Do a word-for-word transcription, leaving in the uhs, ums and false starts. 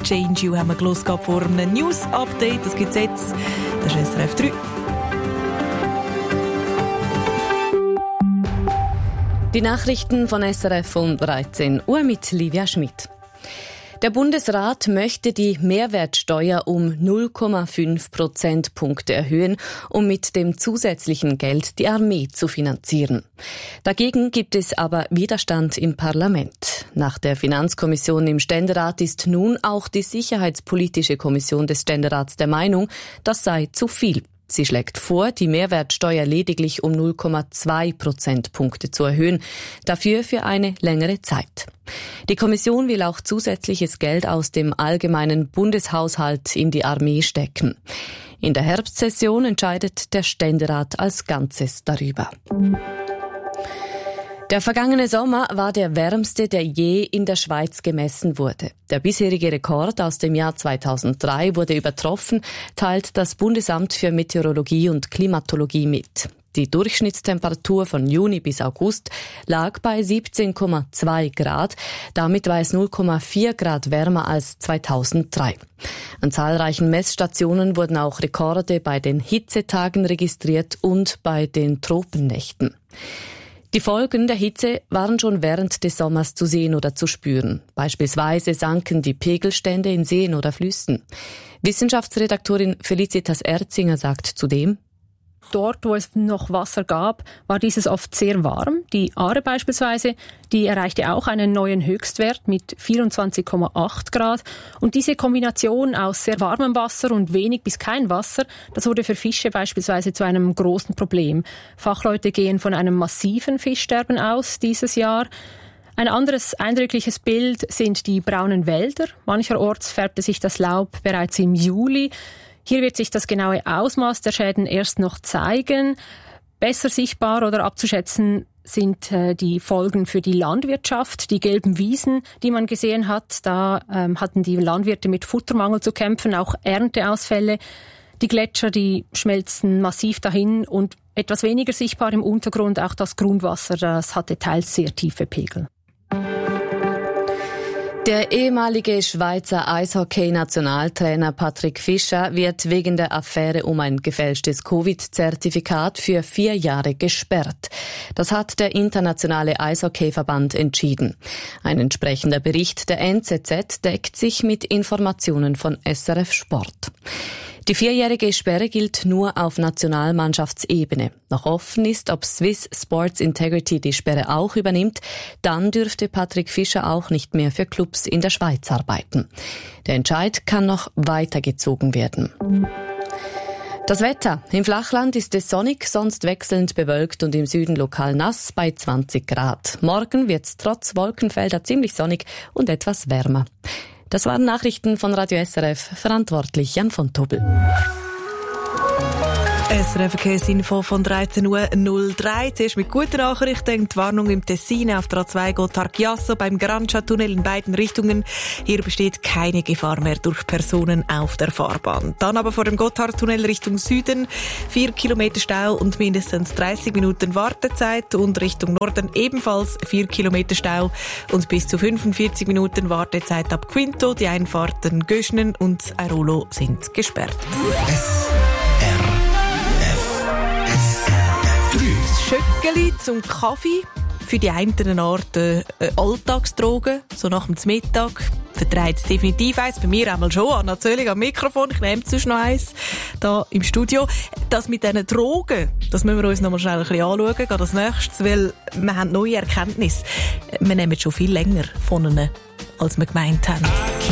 «Change You» haben wir gehört vor einem News-Update. Das gibt es jetzt. Das ist S R F drei. Die Nachrichten von S R F um dreizehn Uhr mit Livia Schmidt. Der Bundesrat möchte die Mehrwertsteuer um null Komma fünf Prozentpunkte erhöhen, um mit dem zusätzlichen Geld die Armee zu finanzieren. Dagegen gibt es aber Widerstand im Parlament. Nach der Finanzkommission im Ständerat ist nun auch die Sicherheitspolitische Kommission des Ständerats der Meinung, das sei zu viel. Sie schlägt vor, die Mehrwertsteuer lediglich um null Komma zwei Prozentpunkte zu erhöhen, dafür für eine längere Zeit. Die Kommission will auch zusätzliches Geld aus dem allgemeinen Bundeshaushalt in die Armee stecken. In der Herbstsession entscheidet der Ständerat als Ganzes darüber. Der vergangene Sommer war der wärmste, der je in der Schweiz gemessen wurde. Der bisherige Rekord aus dem Jahr zweitausenddrei wurde übertroffen, teilt das Bundesamt für Meteorologie und Klimatologie mit. Die Durchschnittstemperatur von Juni bis August lag bei siebzehn Komma zwei Grad. Damit war es null Komma vier Grad wärmer als zweitausenddrei. An zahlreichen Messstationen wurden auch Rekorde bei den Hitzetagen registriert und bei den Tropennächten. Die Folgen der Hitze waren schon während des Sommers zu sehen oder zu spüren. Beispielsweise sanken die Pegelstände in Seen oder Flüssen. Wissenschaftsredaktorin Felicitas Erzinger sagt zudem: Dort, wo es noch Wasser gab, war dieses oft sehr warm. Die Aare beispielsweise, die erreichte auch einen neuen Höchstwert mit vierundzwanzig Komma acht Grad. Und diese Kombination aus sehr warmem Wasser und wenig bis kein Wasser, das wurde für Fische beispielsweise zu einem großen Problem. Fachleute gehen von einem massiven Fischsterben aus dieses Jahr. Ein anderes eindrückliches Bild sind die braunen Wälder. Mancherorts färbte sich das Laub bereits im Juli. Hier wird sich das genaue Ausmaß der Schäden erst noch zeigen. Besser sichtbar oder abzuschätzen sind äh, die Folgen für die Landwirtschaft. Die gelben Wiesen, die man gesehen hat, da ähm, hatten die Landwirte mit Futtermangel zu kämpfen, auch Ernteausfälle. Die Gletscher, die schmelzen massiv dahin und etwas weniger sichtbar im Untergrund auch das Grundwasser, das hatte teils sehr tiefe Pegel. Der ehemalige Schweizer Eishockey-Nationaltrainer Patrick Fischer wird wegen der Affäre um ein gefälschtes Covid-Zertifikat für vier Jahre gesperrt. Das hat der Internationale Eishockey-Verband entschieden. Ein entsprechender Bericht der N Z Z deckt sich mit Informationen von S R F Sport. Die vierjährige Sperre gilt nur auf Nationalmannschaftsebene. Noch offen ist, ob Swiss Sports Integrity die Sperre auch übernimmt. Dann dürfte Patrick Fischer auch nicht mehr für Clubs in der Schweiz arbeiten. Der Entscheid kann noch weitergezogen werden. Das Wetter. Im Flachland ist es sonnig, sonst wechselnd bewölkt und im Süden lokal nass bei zwanzig Grad. Morgen wird es trotz Wolkenfelder ziemlich sonnig und etwas wärmer. Das waren Nachrichten von Radio S R F, verantwortlich Jan von Tobel. S R F-Verkehrsinfo von dreizehn Uhr null drei. Zuerst mit guten Nachrichten. Die Warnung im Tessin auf der A zwei Gotthard-Chiasso beim Grancia-Tunnel in beiden Richtungen. Hier besteht keine Gefahr mehr durch Personen auf der Fahrbahn. Dann aber vor dem Gotthard-Tunnel Richtung Süden vier Kilometer Stau und mindestens dreißig Minuten Wartezeit. Und Richtung Norden ebenfalls vier Kilometer Stau und bis zu fünfundvierzig Minuten Wartezeit ab Quinto. Die Einfahrten Göschnen und Airolo sind gesperrt. Schöckeli zum Kaffee. Für die einen eine Art äh, Alltagsdroge, so nach dem Mittag. Vertreibt es definitiv eins. Bei mir einmal schon. Anna Zöllig am Mikrofon. Ich nehme sonst noch eins da im Studio. Das mit diesen Drogen, das müssen wir uns noch mal schnell ein bisschen anschauen. Gerade als nächstes, weil wir haben neue Erkenntnisse. Wir nehmen schon viel länger von ihnen, als wir gemeint haben.